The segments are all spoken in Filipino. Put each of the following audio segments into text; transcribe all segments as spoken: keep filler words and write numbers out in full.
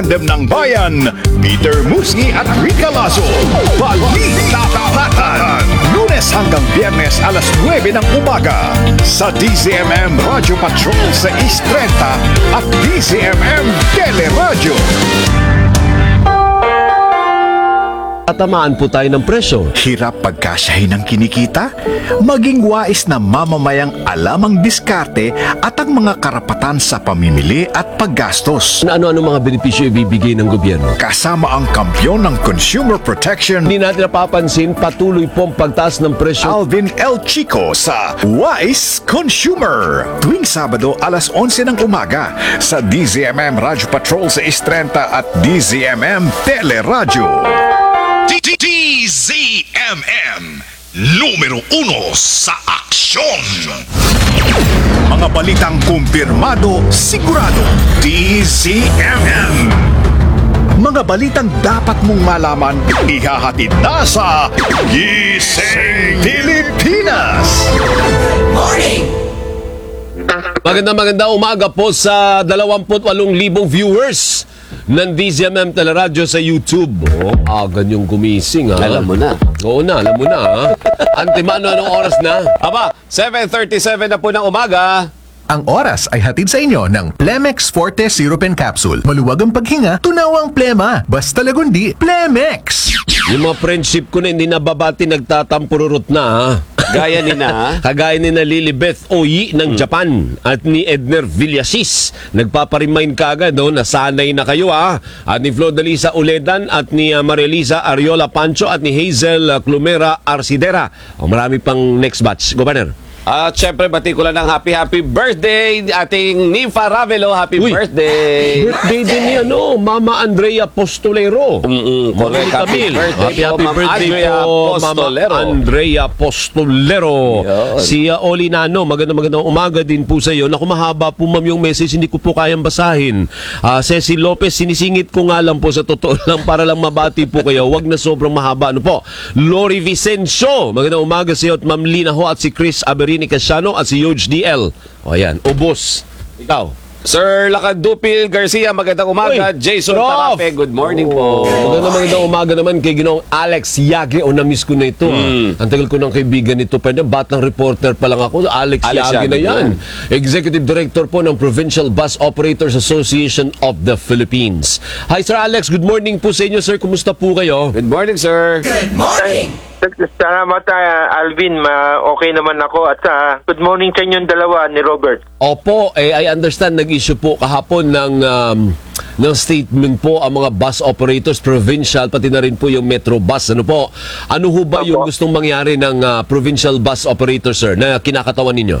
Tandem ng Bayan, Peter Musni at Rica Lazo. Balita Tapatan. Lunes hanggang Biyernes alas nuwebe ng umaga sa D Z M M Radio Patrol sa East thirty at D Z M M Teleradio. Tatamaan po tayo ng presyo. Hirap pagkasyahin ng kinikita? Maging wais na mamamayang alam ang diskarte at ang mga karapatan sa pamimili at paggastos. Ano-ano mga benepisyo ibibigay ng gobyerno? Kasama ang kampyon ng Consumer Protection, Hindi natin napapansin, patuloy pong pagtaas ng presyo. Alvin L. Chico sa Wise Consumer. Tuwing Sabado alas onse ng umaga sa D Z M M Radio Patrol sa East thirty at D Z M M Teleradio. D Z M M, numero uno sa aksyon. Mga balitang kumpirmado, sigurado, D Z M M. Mga balitang dapat mong malaman, ihahatid na sa Gising Pilipinas. Magandang magandang umaga po sa dalawampu't walong libong viewers ng D Z M M Teleradio sa YouTube. Oh, aga niyong gumising, ha? Alam mo na. Oo na, alam mo na, ha? Antimano, anong oras na? Aba, seven thirty-seven na po ng umaga. Ang oras ay hatid sa inyo ng Plemex Forte Syrup and Capsule. Maluwag ang paghinga, tunawang plema. Basta lagundi, Plemex! Yung mga friendship ko na hindi nababati, nagtatampururot na, ha? Gaya ni na. Kagaya ni na Lilibeth Oyi ng Japan at ni Edner Villasis. Nagpaparemind ka agad, no? Nasanay na kayo, ha? At ni Flodalisa Uledan at ni uh, Marielisa Ariola Pancho at ni Hazel uh, Clumera Arsidera. O, marami pang next batch. Governor. At syempre, bati ko lang ng happy happy birthday ating Nympha Ravelo. Happy Uy. birthday. Birthday din ni ano, Mama Andrea Postolero. Mm-mm, correct. Happy Camille. birthday Happy, po, happy Ma'am birthday Andrea po, Postolero. Mama Andrea Postolero. Yun. Si uh, Oli Nano, magandang magandang umaga din po sa iyo. Naku, mahaba po ma'am yung message, hindi ko po kayang basahin. Uh, Cecil Lopez, sinisingit ko nga lang po sa totoo lang para lang mabati po kayo. Wag na sobrang mahaba. Ano po? Lori Vicencio, magandang umaga sa iyo at Ma'am Lina Ho at si Chris Aberini Casiano at si Yoj D L. O yan, ubos. Ikaw. Sir Lacandupil Garcia, magandang umaga. Uy, Jason Prof. Tarape, good morning po. Magandang magandang umaga naman kay Ginoong Alex Yagi. O, na-miss ko na ito. Mm. Ang tagal ko ng kaibigan nito. Pero batang reporter pa lang ako. Alex, Alex Yagi, Yagi na yan. yan. Executive Director po ng Provincial Bus Operators Association of the Philippines. Hi, Sir Alex. Good morning po sa inyo, sir. Kumusta po kayo? Good morning, sir. Salamat, uh, Alvin. Ma okay naman ako. At uh, good morning sa inyong dalawa ni Robert. Opo, eh, I understand nag-issue po kahapon ng, um, ng statement po ang mga bus operators, provincial, pati na rin po yung Metro Bus. Ano po? Ano ho ba Opo. yung gustong mangyari ng uh, provincial bus operators, sir, na kinakatawan ninyo?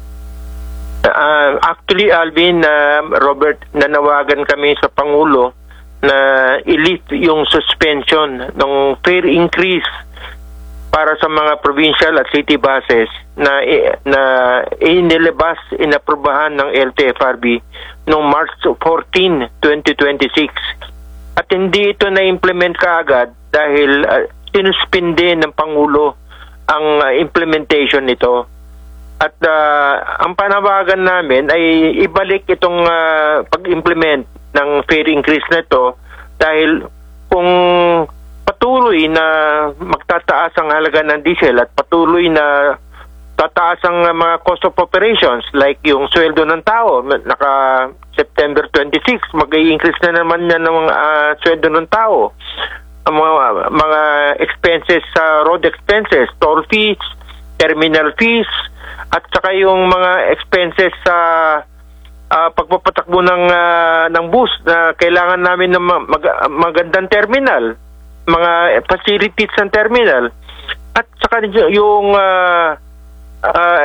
Uh, actually, Alvin, uh, Robert, nanawagan kami sa Pangulo na i-lift yung suspension ng fare increase para sa mga provincial at city buses na na inilabas, inaprubahan ng L T F R B noong March fourteenth, twenty twenty-six. At hindi ito na-implement kaagad dahil uh, sinuspinde ng Pangulo ang uh, implementation nito. At uh, ang panawagan namin ay ibalik itong uh, pag-implement ng fare increase na ito dahil kung patuloy na magtataas ang halaga ng diesel at patuloy na tataas ang mga cost of operations like yung sweldo ng tao, naka September twenty-sixth mag-i-increase na naman yan ng uh, sweldo ng tao, ang mga, mga expenses sa uh, road expenses, toll fees, terminal fees, at saka yung mga expenses sa uh, pagpapatakbo ng uh, ng bus na kailangan namin ng mag- magandang terminal, mga facilities ng terminal, at saka yung uh, uh,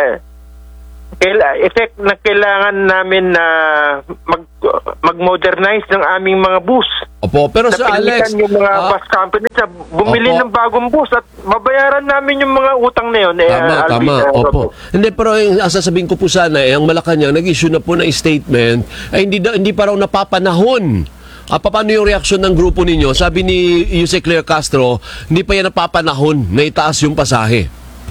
effect na kailangan namin na mag mag-modernize ng aming mga bus. Opo, pero Sir Alex, yung mga ah, bus companies na bumili opo. ng bagong bus at babayaran namin yung mga utang na yun. Eh, Tama, Alvin, tama. uh, Opo. Hindi, pero yung sasabihin ko po sana, eh, ang Malacanang nag-issue na po ng statement, ay hindi, da- hindi pa raw napapanahon. Ah, paano yung reaksyon ng grupo ninyo? Sabi ni Jose Claire Castro, hindi pa yan napapanahon na itaas yung pasahe.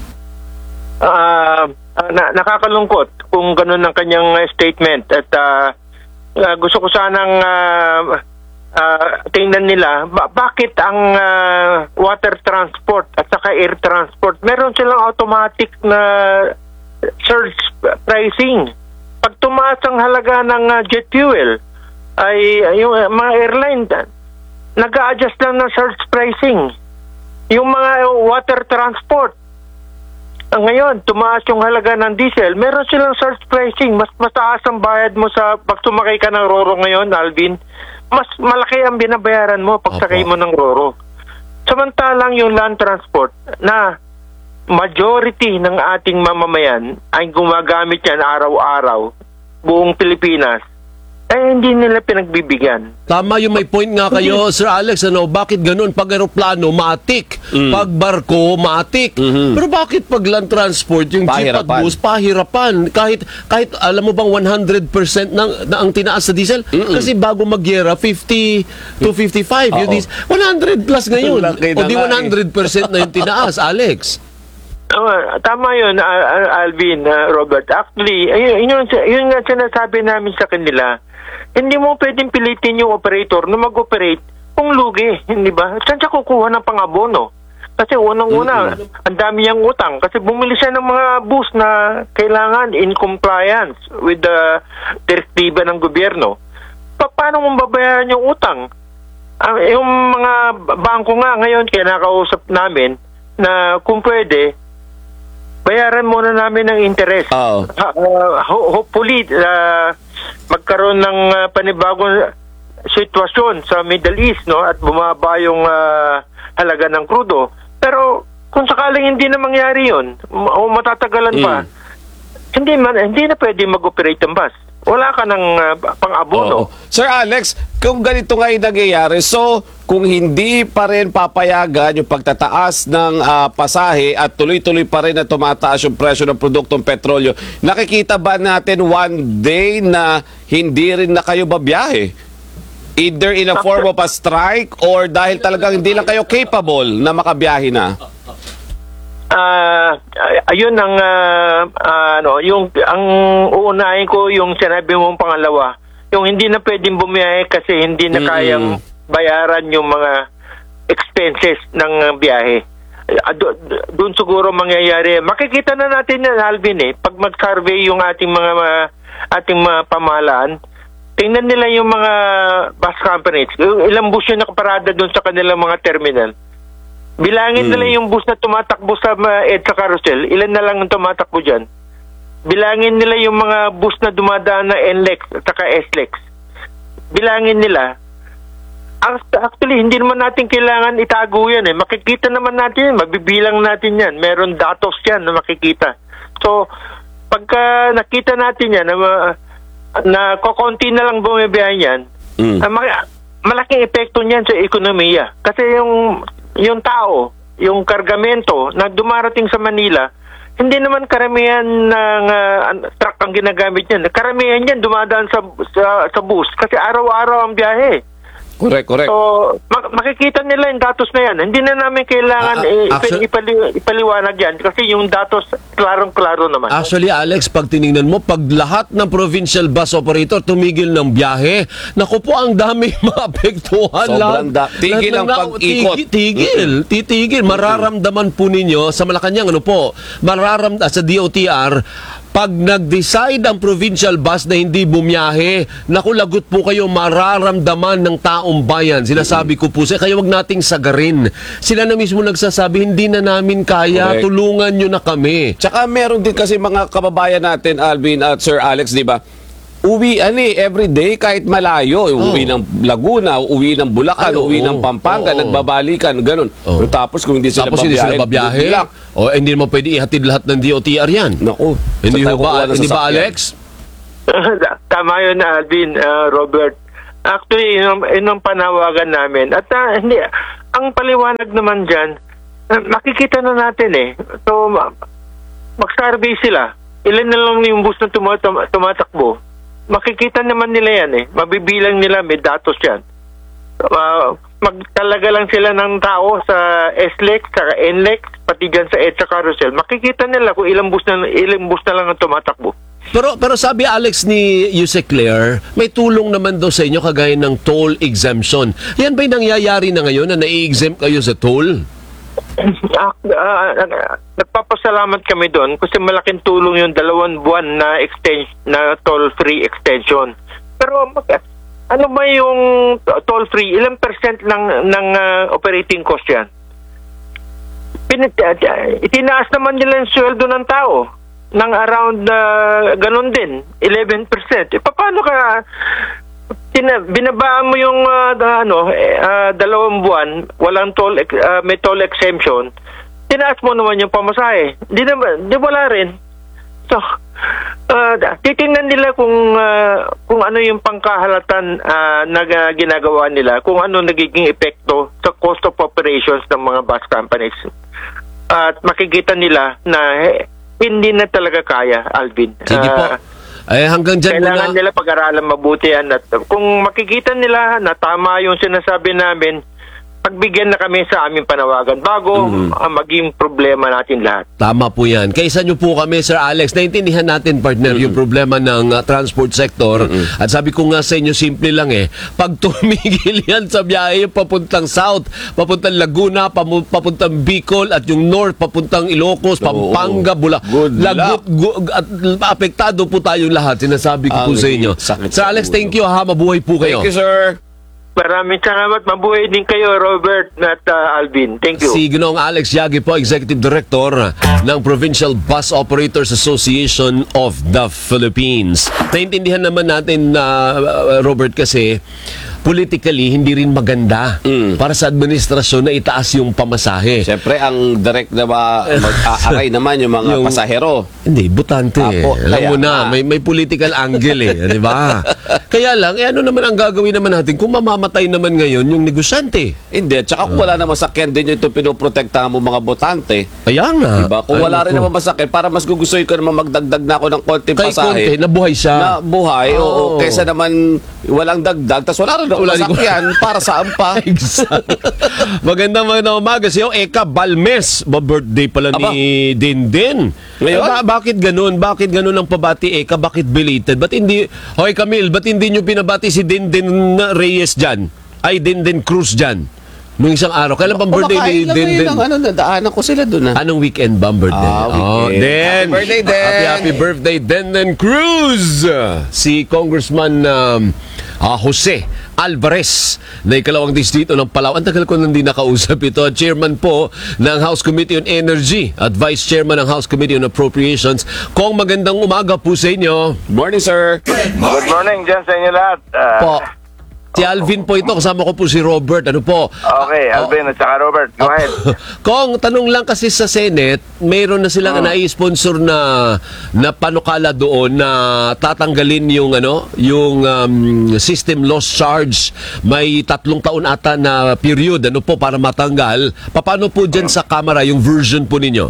Ah, ah, na, nakakalungkot kung ganun ang kanyang uh, statement at uh, uh, gusto ko sanang uh, ah, tingnan nila, ba- bakit ang ah, water transport at saka air transport, meron silang automatic na surge pricing. Pag tumaas ang halaga ng ah, jet fuel, ay ay, yung ah, mga airline, nag-a-adjust lang ng surge pricing. Yung mga water transport, ah, ngayon, tumaas yung halaga ng diesel, meron silang surge pricing. Mas mataas ang bayad mo sa pag sumakay ka ng Roro ngayon, Alvin. Mas malaki ang binabayaran mo pag sakay mo ng Roro. Samantalang yung land transport na majority ng ating mamamayan ay gumagamit yan araw-araw, buong Pilipinas, ay hindi nila pinagbibigyan. Tama yung may point nga kayo, Sir Alex, ano, bakit ganun? Pag aeroplano, matik. Pag barko, matik. Pero bakit pag land transport, yung jeep at Pahirapan. bus, pahirapan? Kahit, kahit alam mo bang one hundred percent ng, na ang tinaas sa diesel? Kasi bago magyera, fifty to fifty-five. Yung Oo. diesel, one hundred plus ngayon. Laki O na di nga eh. one hundred percent na yung tinaas, Alex. Oh, tama yun, Al- Al- Alvin, uh, Robert. Actually, ayun, yun, yun nga sinasabi namin sa kanila. Hindi mo pwedeng pilitin yung operator na mag-operate kung lugi, hindi ba? Saan siya kukuha ng pang-abono? Kasi unang-una, ang dami niyang utang. Kasi bumili siya ng mga bus na kailangan in compliance with the direktiba ng gobyerno. Pa- paano mo babayaran yung utang? Ah, yung mga bangko nga ngayon, kinakausap namin na kung pwede, bayaran muna namin ng interest. Oo. Uh, uh, ho- hopefully, uh, magkaroon ng uh, panibagong sitwasyon sa Middle East, no, at bumaba yung uh, halaga ng krudo. Pero kung sakaling hindi na mangyari yun, m- o matatagalan pa, hindi man hindi na pwede mag-operate ang bus. Wala ka ng uh, pang-abono. Oo. Sir Alex, kung ganito nga yung nangyayari, so kung hindi pa rin papayagan yung pagtataas ng ah, pasahe at tuloy-tuloy pa rin na tumataas yung presyo ng produktong petrolyo, nakikita ba natin one day na hindi rin na kayo babiyahe? Either in a form of a strike or dahil talagang hindi lang kayo capable na makabiyahe na? Ah, ayun ang ah, ah, ano, yung ang uunahin ko yung sinabi mong pangalawa, yung hindi na pwedeng bumiyahe kasi hindi na kayang bayaran yung mga expenses ng biyahe. Ah, do- do- Doon siguro mangyayari. Makikita na natin yan, Alvin, eh, pag mag-survey yung ating mga mga- ating mga pamahalaan, tingnan nila yung mga bus companies, yung ilang bus yung nakaparada doon sa kanilang mga terminal. Bilangin nila yung bus na tumatakbo sa uh, EDSA Carousel. Ilan na lang ang tumatakbo dyan. Bilangin nila yung mga bus na dumadaan na N L E X at saka S L E X. Bilangin nila. Actually, hindi naman natin kailangan itago yan eh. Makikita naman natin yan. Mabibilang natin yan. Meron datos yan na makikita. So, pagka nakita natin yan, na, na kokonti na lang bumibiyahan yan, Mm. ah, ma- malaking epekto niyan sa ekonomiya. Kasi yung yung tao, yung kargamento na dumarating sa Manila, hindi naman karamihan ng uh, truck ang ginagamit niyan. Karamihan niyan dumadaan sa, sa sa bus kasi araw-araw ang biyahe. Correct, correct. So, mak- makikita nila yung datos na yan. Hindi na namin kailangan Ah, ah, eh, actually- ipali- ipaliwanag yan kasi yung datos klarong-klaro naman. Actually, Alex, pag tinignan mo, pag lahat ng provincial bus operator tumigil ng biyahe, naku po, ang dami maapektuhan. Sobrang lahat. da- tigil Lahat ang ng- pag-ikot. Tigil, tigil, titigil. Mararamdaman po ninyo sa Malacanang, ano po, mararamdaman sa D O T R, pag nag-decide ang provincial bus na hindi bumiyahe, naku, lagot po kayo, mararamdaman ng taong bayan. Sinasabi ko po, kaya wag nating sagarin. Sila na mismo nagsasabi, hindi na namin kaya, Correct. tulungan nyo na kami. Tsaka meron din kasi mga kababayan natin, Alvin at Sir Alex, di ba? Uwi, ani, every day kahit malayo. Uwi ng Laguna, uwi ng Bulacan, Ay, oo. uwi ng Pampanga, Oo. nagbabalikan, ganun. Oo. Pero tapos kung hindi sila Tapos hindi sila babiyahe, babiyahe, good luck. o hindi mo pwede ihatid lahat ng D O T R yan. Naku. Hindi saan tayo mo ba, kukuha ng hindi ba, sasakyan? Alex? Tama yun, Alvin, uh, Robert. Actually, yun, yun ang panawagan namin. At uh, hindi, ang paliwanag naman dyan, uh, makikita na natin eh. So, ma- mag-survey sila. Ilan na lang yung bus na tumat- tumatakbo. Makikita naman nila yan eh. Mabibilang nila, may datos yan. Uh, magtalaga lang sila ng tao sa S L E X, sa N L E X, pati dyan sa EDSA Carousel. Makikita nila kung ilang bus na, ilang bus na lang ang tumatakbo. Pero pero sabi Alex ni Yusek Claire, may tulong naman daw sa inyo kagaya ng toll exemption. Yan ba'y nangyayari na ngayon na nai-exempt kayo sa toll? Ah, ah, ah, nagpapasalamat kami doon kasi malaking tulong yung dalawang buwan na extension, na toll-free extension. Pero mag- ano ba yung toll-free? Ilang percent ng, ng ah, operating cost yan? Pinit, uh, itinaas naman nila yung sweldo ng tao ng around uh, ganun din, eleven percent. E, paano ka tina, binabaan mo yung uh, ano, uh, dalawang buwan, walang toll, uh, may toll exemption, tinaas mo naman yung pamasahe. Di, naman, di wala rin. So, uh, titingnan nila kung uh, kung ano yung pangkahalatan uh, na uh, ginagawa nila, kung ano nagiging epekto sa cost of operations ng mga bus companies. At makikita nila na eh, hindi na talaga kaya, Alvin. Sige po. Uh, Eh hanggang dyan kailangan muna. nila pag-aralan mabuti yan. At kung makikita nila na tama yung sinasabi namin, pagbigyan na kami sa aming panawagan bago Mhm. uh, maging problema natin lahat. Tama po yan. Kaysa nyo po kami, Sir Alex, naintindihan natin, partner, yung problema ng uh, transport sector. At sabi ko nga sa inyo, simple lang eh. Pag tumigil yan sa biyahe, yung papuntang South, papuntang Laguna, pamu- papuntang Bicol, at yung North, papuntang Ilocos, Pampanga, Bula. Good Lagot, gu- at apektado po tayong lahat. Sinasabi ko po Ang sa inyo. sakit Sir sa Alex, ulo. thank you ha. Mabuhay po kayo. Thank you, sir. Maraming salamat. Mabuhay din kayo, Robert at uh, Alvin. Thank you. Si Ginoong Alex Yagi po, Executive Director ng Provincial Bus Operators Association of the Philippines. Naintindihan naman natin na uh, Robert, kasi politically hindi rin maganda para sa administrasyon na itaas yung pamasahe. Siyempre, ang direct na ba mag-aaray naman yung mga Yung- pasahero. Hindi, butante. Apo, Alam kaya mo na, nga. may may political angle eh, di ba? Kaya lang, eh, ano naman ang gagawin naman natin kung mamamatay naman ngayon yung negosyante? Hindi, tsaka kung wala na masakyan din yung ito pinoprotektahan mo mga botante. Kaya nga. Diba? Kung Ay, wala rin naku. naman masakyan, para mas gugustuhin ko naman magdagdag na ako ng konting Kay pasahe. Conte, nabuhay siya. Na buhay, oo. Oo. Kaysa naman walang dagdag, tapos wala rin ako Wala rin- masakyan, para saan pa? Exact. Magandang magandang umaga sa iyo, Eka Balmes. Ba-birthday pala Aba. ni Dindin. Ngayon? Eh, ba- bakit ganun? Bakit ganun ang pabati, Eka? Bakit belated? Ba't hindi, Hoy Camille, ba't hindi nyo pinabati si Dindin Reyes dyan? Ay, Dindin Cruz dyan? Nung isang araw. Kailan bang birthday ni Kumakain lang Dindin? ngayon ng ano, nadaanan ko sila dun ah. Anong weekend ba ang birthday? Ah, Oh, weekend. Den. Happy birthday, Den. Happy, happy birthday, Denden Cruz. Si Congressman um, ah, Jose Alvarez na ikalawang distrito ng Palawan. Ang tagal ko nang di nakausap ito. Chairman po ng House Committee on Energy at Vice Chairman ng House Committee on Appropriations. Kong, magandang umaga po sa inyo. Morning, sir. Good morning dyan sa inyo lahat. Ah, Po. Si Alvin po ito. Kasama ko po si Robert. Ano po? okay, Alvin at saka Robert, go ahead. Kong, tanong lang kasi sa Senate, mayroon na silang nai-sponsor na na panukala doon na tatanggalin yung ano, yung um, system loss charge. May tatlong taon ata na period ano po para matanggal. Paano po diyan sa Kamara yung version po ninyo?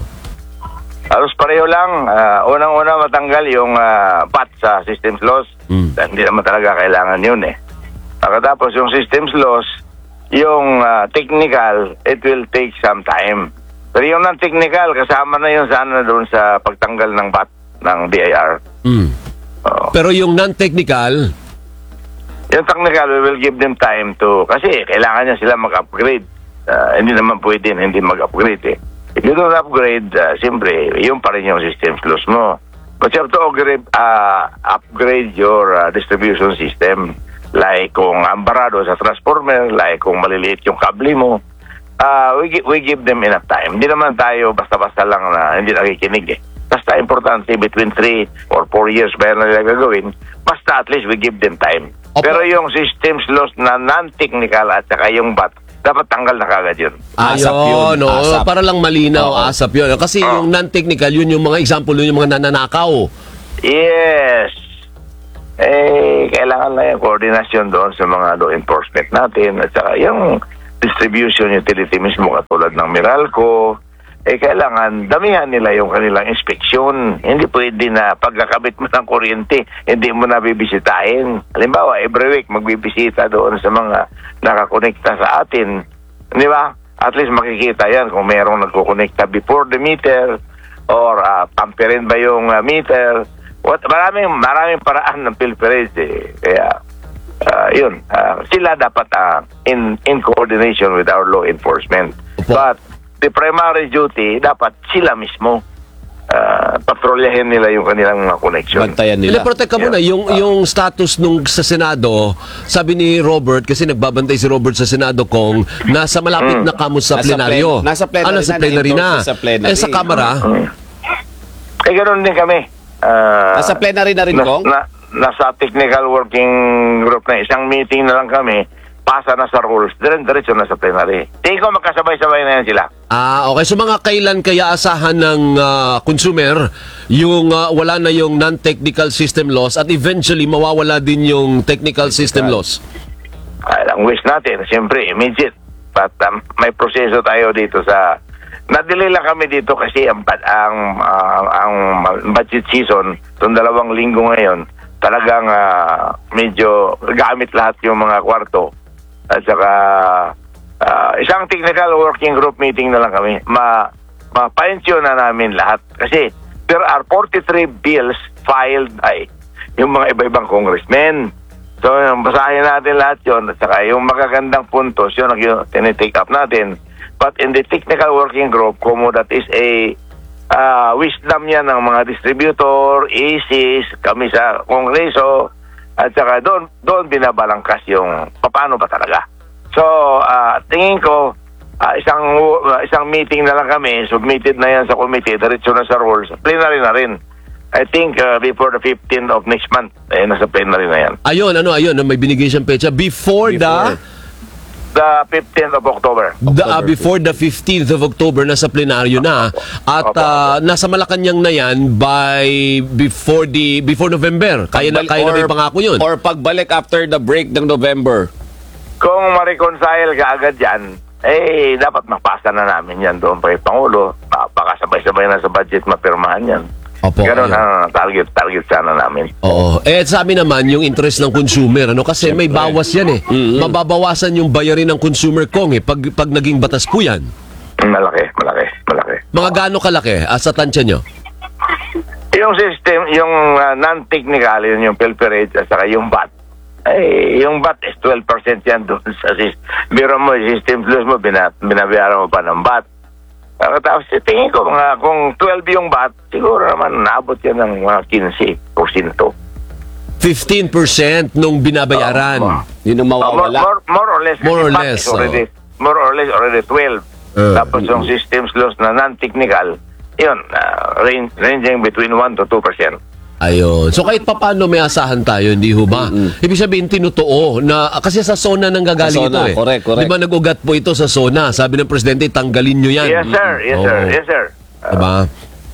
Halos pareho lang. Ah, unang-una matanggal yung ah, P A T sa systems loss. Mm. Hindi naman talaga kailangan yun eh. Pagkatapos yung systems loss, yung ah, technical, it will take some time. Pero yung non-technical, kasama na yun sana doon sa pagtanggal ng P A T ng D I R. Mm. Oo. Pero yung non-technical, Yung technical, we will give them time to, kasi kailangan niya sila mag-upgrade. Ah, hindi naman pwede na hindi mag-upgrade eh. If you don't upgrade, uh, siyempre, yun pa rin yung systems loss mo. But you have to upgrade, uh, upgrade your uh, distribution system. Like kung ambarado sa transformer, like kung maliliit yung kable mo, uh, we, gi- we give them enough time. Hindi naman tayo basta-basta lang na hindi nakikinig eh. Basta importante, between three or four years ba yan na nila gagawin, basta at least we give them time. Opo. Pero yung systems loss na non-technical at saka yung B A T, dapat tanggal na kagad yun. Asap ayun, yun, no, asap. para lang malinaw, Oo. asap yun. Kasi Oo. yung non-technical, yun yung mga example, yun yung mga nananakaw. Yes. Eh, kailangan lang yung koordinasyon doon sa mga law enforcement natin at saka yung distribution utility mismo katulad ng Meralco. Eh, kailangan damihan nila yung kanilang inspeksyon. Hindi pwede na pagkakabit mo ng kuryente, hindi mo na bibisitahin. Halimbawa, every week magbibisita doon sa mga nakakonekta sa atin. Di ba? At least makikita yan kung mayroong nagkukonekta before the meter or uh, tamperin ba yung uh, meter. what, maraming, maraming paraan ng pilferage eh. Kaya, uh, yun, uh, sila dapat uh, in, in coordination with our law enforcement. Opo. But, the primary duty, dapat sila mismo uh, patrolyahin nila yung kanilang mga connection. Bantayan Nila. nila. Protect ka muna, yung, yung status nung sa Senado, sabi ni Robert, kasi nagbabantay si Robert sa Senado kung nasa malapit na kamo sa Nasa plenaryo. plen- nasa plenary Ah, nasa na, plenary na. na-endorse sa plenary. Eh sa Kamara, Eh, ganoon din kami. Uh, Nasa plenary na rin, nas- Kong? na, nasa technical working group na isang meeting na lang kami, pasa na sa rules, diretso na sa plenary. Tingin ko magkasabay-sabay na yan sila. ah, okay. So mga kailan kaya asahan ng ah, consumer yung ah, wala na yung non-technical system loss at eventually mawawala din yung technical system loss? Uh, ang wish natin, siyempre, immediate. But um, may proseso tayo dito sa... Nadelay lang kami dito kasi ang, ang, ah, ang budget season, itong dalawang linggo ngayon, talagang ah, medyo gamit lahat yung mga kwarto. At saka ah, isang technical working group meeting na lang kami. Ma, ma-fine-tune na namin lahat. Kasi there are forty-three bills filed by yung mga iba-ibang congressmen. So, basahin natin lahat yun. At saka yung magagandang puntos, yun ang yun, tinitake up natin. But in the technical working group, como that is a uh, wisdom yan ng mga distributor, A Cs, kami sa Kongreso, at saka doon, doon binabalangkas yung paano ba talaga. So, uh, tingin ko, uh, isang uh, isang meeting na lang kami, submitted na yan sa committee, diretso na sa rules, plenary na rin. I think uh, before the fifteenth of next month, eh, nasa plenary na yan. Ayun, ano, ayun, may binigay siyang pecha. Before, the... The fifteenth of October. The, uh, before the fifteenth of October, nasa plenaryo na. At Opo, uh, nasa Malacanang na yan by before the before November. Kaya na, kaya na may pangako yun. Or pagbalik after the break ng November. Kung ma-reconcile ka agad yan, eh, dapat mapasa na namin yan doon pa yung Pangulo. Baka sabay-sabay na sa budget mapirmahan yan. Opo, Ganon ayun. ang target, target sana namin. Oo. Eh, sa amin naman, yung interest ng consumer, ano? Kasi may bawas yan eh. Mababawasan yung bayarin ng consumer kong eh, pag, pag naging batas po yan. Malaki, malaki, malaki. Mga gaano kalaki ah, sa tansya nyo? Yung system, yung uh, non-technical, yun yung pilferage at saka yung B A T. Eh, yung B A T is twelve percent yan doon sa system. Biro mo, system plus mo, bina, binabayaran mo pa ng B A T. Uh, tapos tingin ko, mga, kung twelve yung B A T, siguro naman naabot yan ng mga fifteen percent. fifteen percent nung binabayaran. Oh, Yun ang Uh, more, mawawala. more, more or less. More or kasi B A T less, is already, more or less already twelve. Uh, Tapos yung systems loss na non-technical, yun, uh, range, ranging between one to two percent. Ayun. So kahit papano may asahan tayo, hindi ho ba? Ibig sabihin, tinutuo na, kasi sa SONA nang gagaling Sa ito SONA, eh. correct, correct. Di ba nag-ugat po ito sa SONA? Sabi ng Presidente, tanggalin nyo yan. Yes, sir. Yes, sir. Oo. Yes, sir. Diba?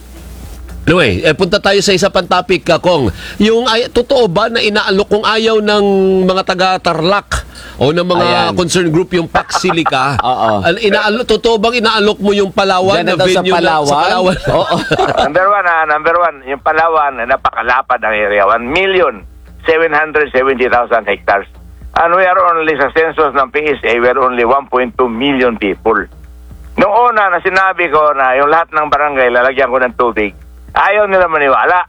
Anyway, eh, punta tayo sa isa pang topic, ka, Kong. Yung, ay, totoo ba na inaalok kung ayaw ng mga taga-Tarlac o ng mga Ayan. concern group yung Paxilica? Oo. Al- inaalok, totoo bang inaalok mo yung Palawan Diyan na na daw sa venue na- Palawan? sa Palawan? Oo. number one, ah, number one, yung Palawan, eh, napakalapad ang area. one million seven hundred seventy thousand hectares. And we are only, sa census ng P S A, we are only one point two million people. Noong una na sinabi ko na yung lahat ng barangay, lalagyan ko ng tubig, ayaw nila maniwala.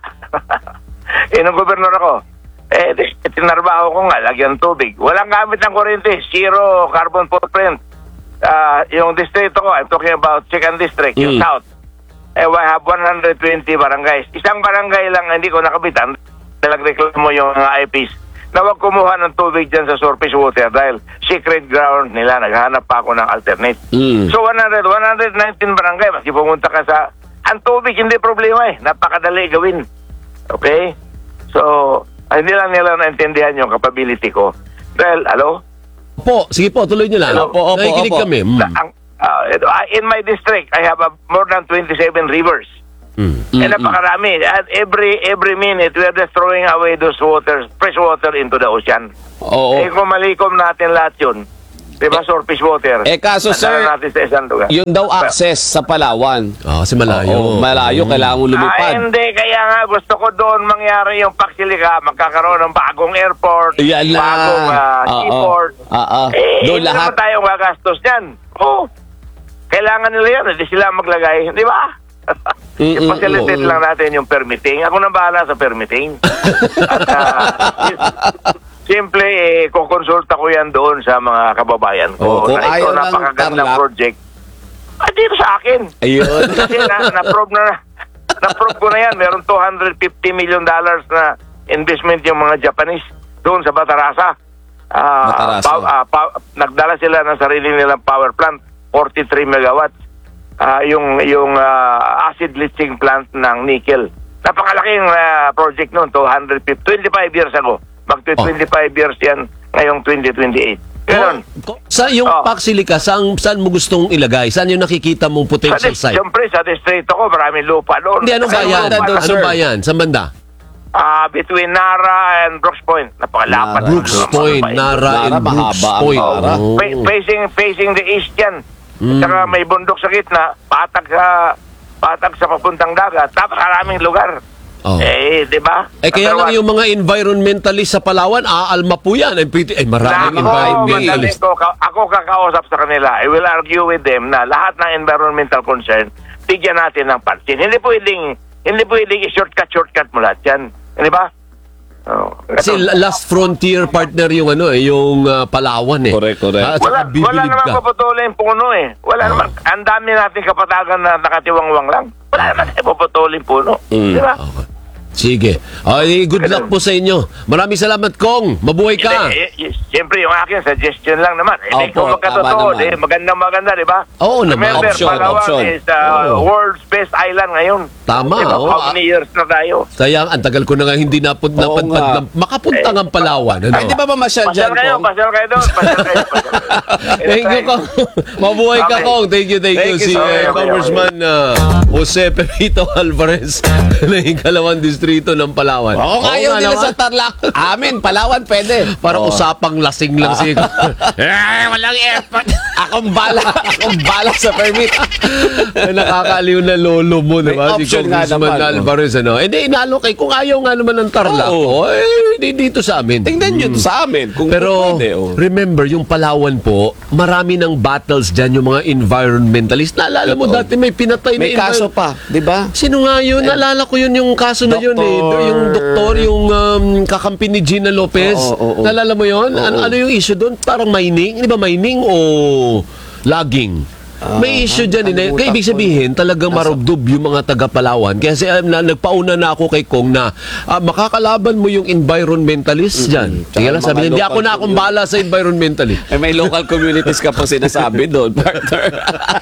Eh, nung gobernador ako, eh, tinarbaho ko nga, lagyan ng tubig. Walang gamit ng kuryente, zero carbon footprint. Ah, yung distrito ko, I'm talking about second district, yung Mm. south. Eh, I have one hundred twenty barangays. Isang barangay lang hindi ko nakabitan. Nagreklamo yung mga I Ps na wag kumuha ng tubig dyan sa surface water dahil secret ground nila. Naghanap pa ako ng alternate. Mm. So, one hundred, one hundred nineteen barangay. Maski pumunta ka sa... Ang tubig, hindi problema eh. Napakadali gawin. Okay? So, hindi lang nila naintindihan yung capability ko. Dahil, alo? Po, sige po, tuloy nyo lang. Opo, opo, Nakikinig opo. kami. Mm. Ang, uh, in my district, I have uh, more than twenty-seven rivers. Mm. Eh, napakarami. At every every minute, we are just throwing away those waters, fresh water into the ocean. Oo. Eh, kung malikom natin lahat yun, di ba, surface water? Eh, kaso, sir, nadala natin sa isang lugar. Yun daw access sa Palawan. Ah, kasi malayo. Oo, malayo, kailangan mo Ah, lumipad. hindi. Kaya nga, gusto ko doon mangyari yung Paxilica. Magkakaroon ng bagong airport, Yan na. bagong ah, Oo. seaport. Oo. Eh, Doon hindi lahat. naman tayong gagastos dyan. Oo. Kailangan nila yan. Hindi sila maglagay. Di ba? I-facilitate lang natin yung permitting. Ako nang bahala sa permitting. At uh, simple, eh, kukonsulta ko yan doon sa mga kababayan ko. Oh, kung na ayaw ito, ng napakagandang Tarlac. project. Ah, dito sa akin. Ayun. Kasi na, na-prove na, na-prove ko na yan. Meron two hundred fifty million dollars na investment yung mga Japanese doon sa Batarasa. Ah, Batarasa. pa- ah, pa- nagdala sila ng sarili nilang power plant, forty-three megawatts. Ah, yung yung ah, acid leaching plant ng nickel. Napakalaking ah, project noon, two hundred fifty, twenty-five years ago. Mag-twenty-five years yan ngayong twenty twenty-eight. Ganon. Ko- Sa yung Oh. Paxilica, saan, saan mo gustong ilagay? Saan yung nakikita mong Sa potential dis- site? Siyempre, sa distrito ko, maraming lupa doon. Hindi, anong Maraming bayan? lupa Anong doon. bayan? Saan banda? Ah, between Nara and Brooks Point. Napakalapat. Nara. Brooks Point, Nara, and Nara, Brooks mahaba ang Point. Nara. Oh. Fa- facing facing the east yan. Mm. Saka may bundok sa gitna, patag sa patag sa papuntang dagat. Napakaraming lugar. Oh. Eh, di ba? Eh kaya Number lang one. yung mga environmentalist sa Palawan, aalma po yan. Ay, pwede- ay maraming Nako, environmentalist. madaling ko, ka- ako kakausap sa kanila. I will argue with them na lahat ng environmental concern, bigyan natin ng pansin. Hindi pwedeng, hindi pwedeng i-shortcut, shortcut mo lahat yan. Di ba? Oh. Kasi Ito. last frontier partner yung ano eh, yung ah, Palawan eh. Correct, correct. Ah, at Wala, saka bibilib wala naman ka. papatuloy yung puno eh. Wala naman. Ang dami natin kapatagan na nakatiwangwang lang. Wala naman papatuloy yung puno. Di ba? Okay. Sige. Ay, good luck po sa inyo. Maraming salamat, Kong. Mabuhay ka. Eh, eh, eh, Siyempre, yung akin, suggestion lang naman. Eh, Opo, kung magkatotoo, tama naman. eh, magandang maganda, di ba? Oo naman. Remember, Option, Palawan option. is uh, world's best island ngayon. Tama, Diba? oo. How many years na tayo? Sayang, ang tagal ko na nga hindi napun, napadpad nga. na makapunta ng Palawan. Ano? Ay, di ba mamasyal Pasyal dyan, kayo, Kong? pasyal kayo doon. Pasyal kayo, pasyal kayo. Thank you, Kong. Mabuhay ka, Okay. Kong. Thank you, thank, Thank you. you, Si sir. eh, Okay, okay, Congressman uh, Jose Pepito Alvarez ng Ikalawang Distrito ng Palawan. Ako Oo ayaw nga nila naman. sa Tarlac. Amin, Palawan, pwede. Parang Oo. usapang lasing lang si... Eh, walang effort. Akong bala. Akong bala sa permit. Nakakaaliw na lolo mo, di May ba? Si option nga Congressman naman, oh. Alvarez, ano? Hindi, inalokay. Kung ayaw nga naman ng Tarlac, Oo. oh, eh, di- dito sa amin. Tingnan nyo sa amin. Kung Pero pwede, oh. remember, yung Palawan po, marami ng battles dyan, yung mga environmentalist. Naalala mo Totoo. dati may pinatay May na kaso pa, di ba? Sino nga yun? Naalala ko yun yung kaso na yun eh. Doktor. Yung doktor, yung um, kakampi ni Gina Lopez. Oo, oo, oo. Naalala mo yun? Ano, ano yung issue doon? Parang mining? Di ba mining o logging? May issue dyan. Eh. Kaya ibig sabihin, talagang marubdob yung mga taga-Palawan. Kasi um, na, nagpauna na ako kay Kong na ah, makakalaban mo yung environmentalist dyan. Tsaka Kaya lang mga sabi niya, hindi ako local na akong bala sa environmentalist. Eh, may local communities ka pa sinasabi doon, partner.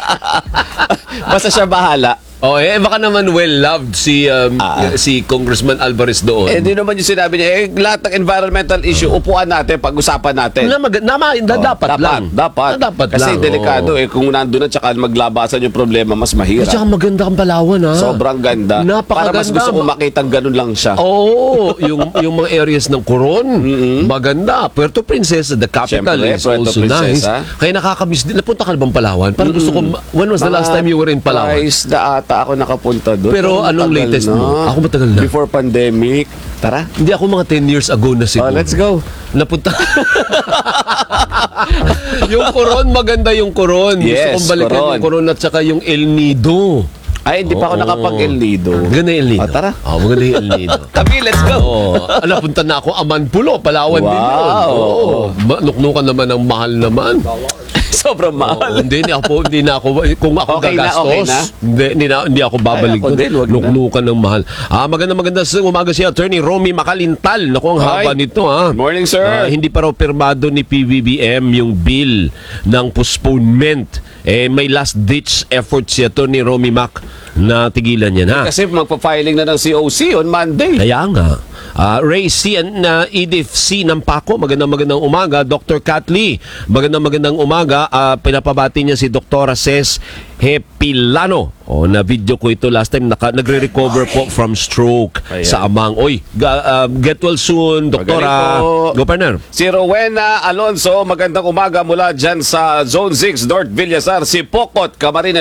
Basta siya bahala. Oh, eh baka naman well-loved si um, Ah. si Congressman Alvarez doon. Eh, di naman yung sinabi niya, eh, lahat ng environmental issue, upuan natin, pag-usapan natin. na, mag- na, ma- na, Oh, dapat, lang. Dapat. Na dapat Kasi lang. delikado oo. eh. Kung nandun at saka maglabasan yung problema, mas At mahirap. saka maganda kang Palawan, ha? Sobrang ganda. Napakaganda. Para mas gusto ko makita ganun lang siya. Oo, yung yung mga areas ng Coron, maganda. Puerto Princesa, the capital, Siyempre, is Puerto also nice. Princesa. Kaya nakakamiss din. Napunta ka na bang Palawan? Parang gusto ko, ma- when was the last time you were in Palawan? Twice na ata ako nakapunta doon. Pero anong Matagal latest na. mo? Ako matagal na. Before pandemic. Tara. Hindi ako mga ten years ago na siguro. Oh, let's go. Napunta. Yung Coron, maganda yung Coron. Yes, gusto kong balikan Coron. yung Coron at saka yung El Nido. Ay, hindi pa ako Oo. nakapag-El Nido. Maganda yung El Nido. Oh, tara. Oh, maganda yung El Nido. Kami, let's go. Oo. Oh, napunta na ako Amanpulo, Palawan din yun. Wow. Oo. Ma- Nuknukan naman ng mahal naman. Sobrang Oo, mahal. hindi, hindi ako, hindi na ako, kung ako Okay na, gagastos, okay na? Hindi, hindi, na, hindi ako babalik Ay, ako doon. din, wag na. Nuknukan ng mahal. Ah, maganda maganda sa umaga si Attorney Romy Makalintal. Naku, ang haba Ay. nito ha. Morning, sir. Ah, hindi pa raw pirmado ni P B B M yung bill ng postponement. Eh, may last ditch effort si Attorney Romy Mac na tigilan niya na. Kasi magpa-filing na ng C O C on Monday. Kaya nga. Ah, Ray C. and uh, Edith C. ng Paco, magandang magandang umaga. Doctor Kathleen, magandang magandang umaga. Ah, pinapabati niya si Doktora Ces Hepilano. O, na video ko ito last time. Naka, nagre-recover po from stroke Ayan. sa amang. Oy, ga- ah, get well soon, Doktora. Magaling po. Go, partner. Si Rowena Alonso, magandang umaga mula dyan sa Zone six, North Villasar. Si Pokot, Camarines